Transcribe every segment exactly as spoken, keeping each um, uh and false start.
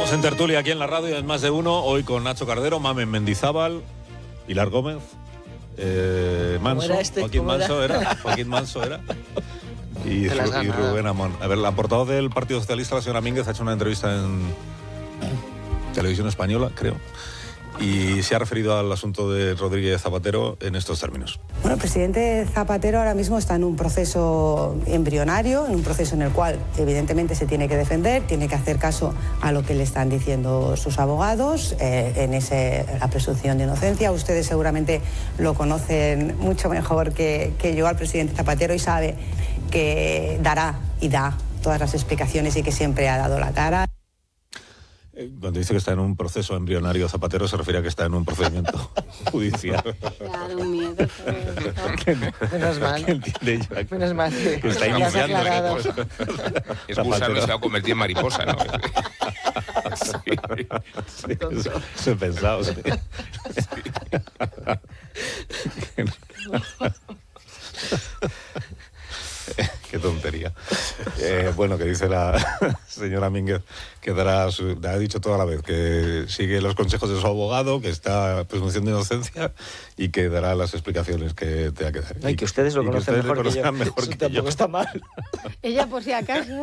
Estamos en tertulia aquí en la radio, en Más de Uno, hoy con Nacho Cardero, Mamen Mendizábal, Pilar Gómez, eh, Manso, este? Joaquín Manso era? era, Joaquín Manso era, y, Ru- y Rubén Amón. A ver, la portavoz del Partido Socialista, la señora Mínguez, ha hecho una entrevista en Televisión Española, creo, y se ha referido al asunto de Rodríguez Zapatero en estos términos. Bueno, el presidente Zapatero ahora mismo está en un proceso embrionario, en un proceso en el cual evidentemente se tiene que defender, tiene que hacer caso a lo que le están diciendo sus abogados, eh, en ese, la presunción de inocencia. Ustedes seguramente lo conocen mucho mejor que, que yo al presidente Zapatero y sabe que dará y da todas las explicaciones y que siempre ha dado la cara. Cuando dice que está en un proceso embrionario Zapatero, se refiere a que está en un procedimiento judicial. Claro, un miedo. Menos mal. ¿Qué entiende ya? Menos mal que, Que está que lo has iniciando. aclarado. Es gusano, se va a convertir en mariposa, ¿no? Sí. Sí, eso, eso he pensado, sí. Qué tontería. Eh, bueno, que dice la señora Mínguez que dará su, ha dicho toda la vez que sigue los consejos de su abogado, que está presunción de inocencia y que dará las explicaciones que tenga que dar. Ay, que ustedes lo y que conocen ustedes mejor lo que yo. conozcan mejor Eso que tampoco yo. está mal. Ella, por si acaso.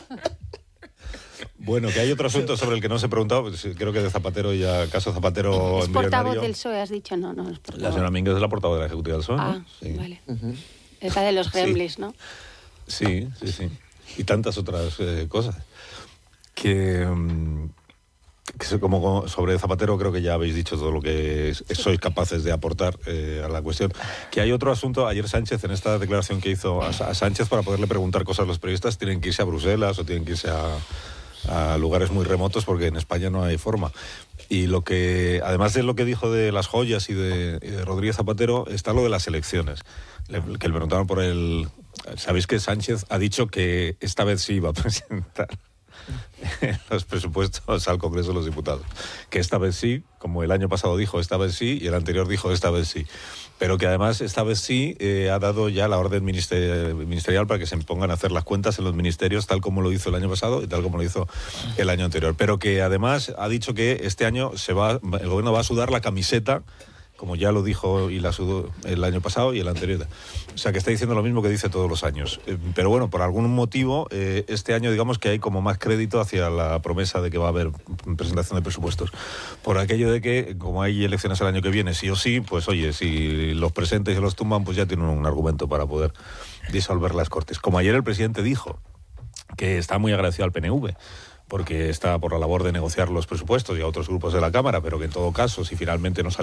Bueno, que hay otro asunto sobre el que no se ha preguntado, pues, creo que de Zapatero ya, caso Zapatero ¿Es portavoz embrionario. del P S O E, has dicho? No, no es portavoz. La señora Mínguez es la portavoz de la Ejecutiva del P S O E, Ah, ¿no? Sí. vale. Uh-huh. Esa de los gremlins, sí. ¿No? Sí, sí, sí. Y tantas otras eh, cosas. Que, mm, que como, como sobre Zapatero creo que ya habéis dicho todo lo que es, sois capaces de aportar eh, a la cuestión. Que hay otro asunto, ayer Sánchez, en esta declaración que hizo a, a Sánchez para poderle preguntar cosas a los periodistas, tienen que irse a Bruselas o tienen que irse a, a lugares muy remotos porque en España no hay forma. Y lo que, además de lo que dijo de las joyas y de, y de Rodríguez Zapatero, está lo de las elecciones. Le, que le preguntaron por el... ¿Sabéis que Sánchez ha dicho que esta vez sí iba a presentar los presupuestos al Congreso de los Diputados? Que esta vez sí, como el año pasado dijo esta vez sí, y el anterior dijo esta vez sí. Pero que además esta vez sí eh, ha dado ya la orden minister- ministerial para que se pongan a hacer las cuentas en los ministerios, tal como lo hizo el año pasado y tal como lo hizo el año anterior. Pero que además ha dicho que este año se va, el gobierno va a sudar la camiseta, como ya lo dijo y la sudó el año pasado y el anterior. O sea, que está diciendo lo mismo que dice todos los años. Eh, pero bueno, por algún motivo, eh, este año digamos que hay como más crédito hacia la promesa de que va a haber presentación de presupuestos. Por aquello de que, como hay elecciones el año que viene, sí o sí, pues oye, si los presenta y se los tumban, pues ya tienen un argumento para poder disolver las Cortes. Como ayer el presidente dijo, que está muy agradecido al P N V, porque está por la labor de negociar los presupuestos y a otros grupos de la Cámara, pero que en todo caso, si finalmente no sale